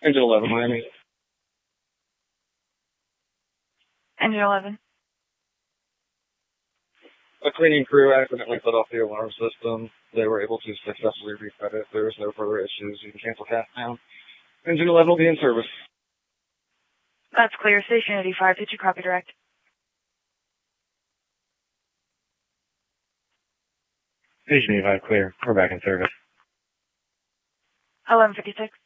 Engine 11, Miami. Engine 11. A cleaning crew accidentally set off the alarm system. They were able to successfully reset it. There was no further issues. You can cancel CAT now. Engine 11 will be in service. That's clear. Station 85. Did you copy direct? Station 85 clear. We're back in service. 11:56.